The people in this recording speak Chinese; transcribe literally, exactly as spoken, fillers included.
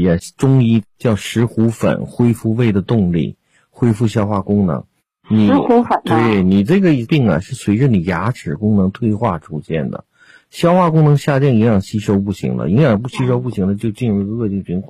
题啊，中医叫石斛粉，恢复胃的动力，恢复消化功能。你石斛粉对你这个病啊，是随着你牙齿功能退化出现的，消化功能下降，营养吸收不行了，营养不吸收不行了，就进入恶性循环。